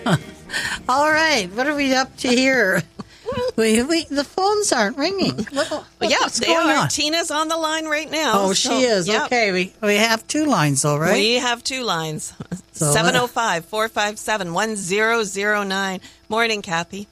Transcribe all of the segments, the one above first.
All right, what are we up to here? The phones aren't ringing. What's going on? Tina's on the line right now. Oh, she is. Yep. Okay, we have two lines, all right? We have two lines. 705-457-1009. Morning, Kathy.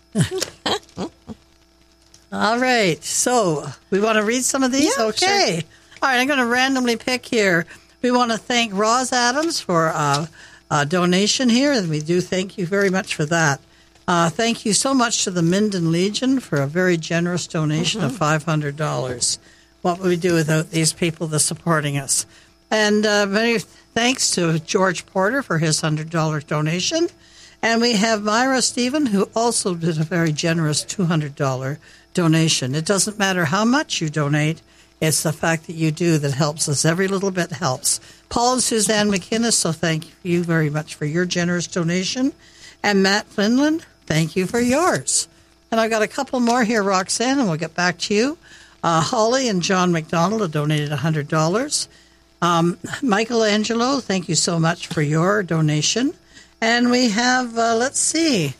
All right, so we want to read some of these? Yeah, okay. Sure. All right, I'm going to randomly pick here. We want to thank Roz Adams for a donation here, and we do thank you very much for that. Thank you so much to the Minden Legion for a very generous donation of $500. What would we do without these people that's supporting us? And many thanks to George Porter for his $100 donation. And we have Myra Stephen, who also did a very generous $200 donation. It doesn't matter how much you donate. It's the fact that you do that helps us. Every little bit helps. Paul and Suzanne McInnes, so thank you very much for your generous donation. And Matt Finland, thank you for yours. And I've got a couple more here, Roxanne, and we'll get back to you. Holly and John McDonald have donated $100. Michelangelo, thank you so much for your donation. And we have, let's see,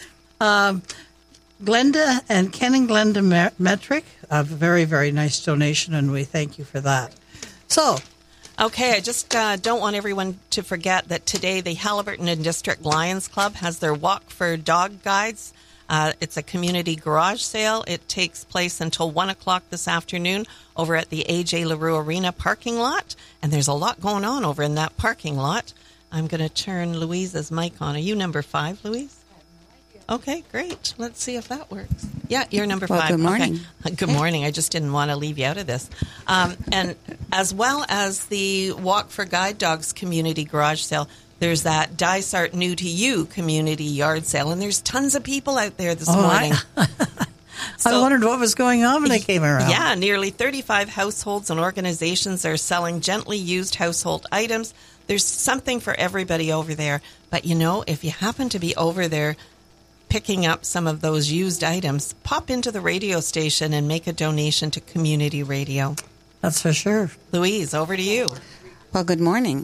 Glenda and Ken and Glenda Metric, a very, very nice donation, and we thank you for that. So, okay, I just don't want everyone to forget that today the Haliburton and District Lions Club has their Walk for Dog Guides. It's a community garage sale. It takes place until 1 o'clock this afternoon over at the A.J. LaRue Arena parking lot. And there's a lot going on over in that parking lot. I'm going to turn Louise's mic on. Are you number 5, Louise? Okay, great. Let's see if that works. Yeah, you're number 5. Good morning. Okay. Good morning. I just didn't want to leave you out of this. And as well as the Walk for Guide Dogs community garage sale, there's that Dysart New to You community yard sale, and there's tons of people out there this morning. I wondered what was going on when I came around. Yeah, nearly 35 households and organizations are selling gently used household items. There's something for everybody over there. But, you know, if you happen to be over there picking up some of those used items, pop into the radio station and make a donation to community radio. That's for sure. Louise, over to you. Well, good morning.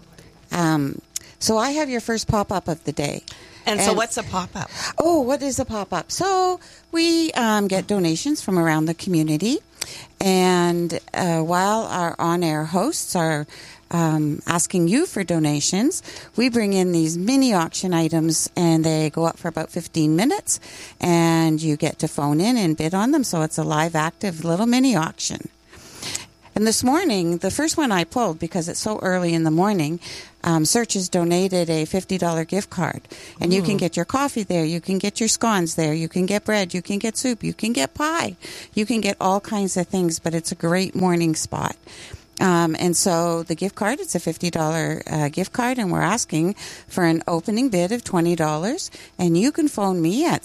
So I have your first pop-up of the day. And so what's a pop-up? Oh, what is a pop-up? So we get donations from around the community. And while our on-air hosts are asking you for donations, we bring in these mini auction items, and they go up for about 15 minutes, and you get to phone in and bid on them. So it's a live, active little mini auction. And this morning, the first one I pulled, because it's so early in the morning, Search has donated a $50 gift card. And you can get your coffee there, you can get your scones there, you can get bread, you can get soup, you can get pie, you can get all kinds of things, but it's a great morning spot. And so the gift card, it's a $50 gift card, and we're asking for an opening bid of $20. And you can phone me at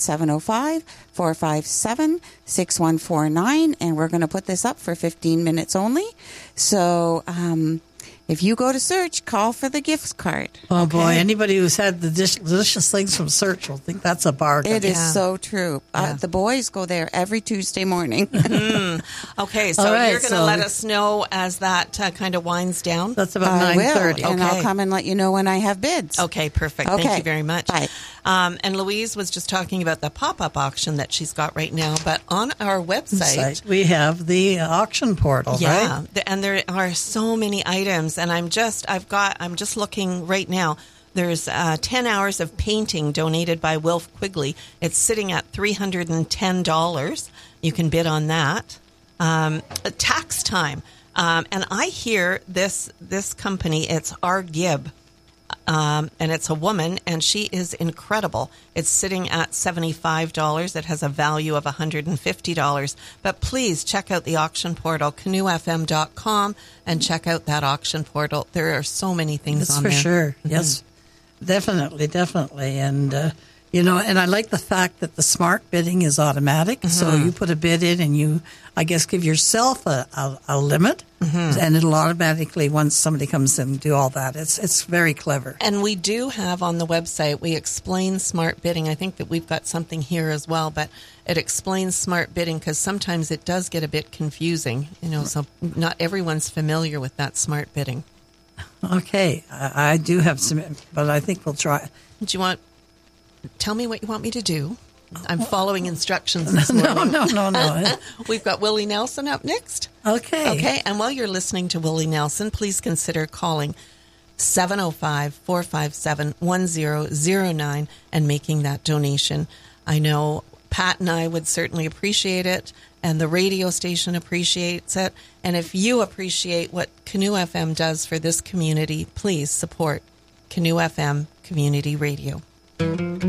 705-457-6149, and we're going to put this up for 15 minutes only. So if you go to Search, call for the gift card. Oh, okay. Boy, anybody who's had the delicious things from Search will think that's a bargain. It is so true. The boys go there every Tuesday morning. Okay, so right, you're going to let us know as that kind of winds down? That's about 9:30. And I'll come and let you know when I have bids. Okay, perfect. Okay. Thank you very much. Bye. And Louise was just talking about the pop-up auction that she's got right now, but on our website we have the auction portal, right? And there are so many items, and I'm just looking right now. There's 10 hours of painting donated by Wilf Quigley. It's sitting at $310. You can bid on that. Tax time. And I hear this company, it's R. Gibb. And it's a woman, and she is incredible. It's sitting at $75. It has a value of $150. But please check out the auction portal, canoefm.com, and check out that auction portal. There are so many things on there. That's for sure. Mm-hmm. Yes, definitely. And, and I like the fact that the smart bidding is automatic. Mm-hmm. So you put a bid in and you, I guess, give yourself a limit. Mm-hmm. And it'll automatically, once somebody comes in, do all that. It's very clever. And we do have on the website, we explain smart bidding. I think that we've got something here as well, but it explains smart bidding because sometimes it does get a bit confusing. So not everyone's familiar with that smart bidding. Okay. I do have some, but I think we'll try. Do you want... tell me what you want me to do. I'm following instructions this morning. No. We've got Willie Nelson up next. Okay. And while you're listening to Willie Nelson, please consider calling 705-457-1009 and making that donation. I know Pat and I would certainly appreciate it, and the radio station appreciates it. And if you appreciate what Canoe FM does for this community, please support Canoe FM Community Radio.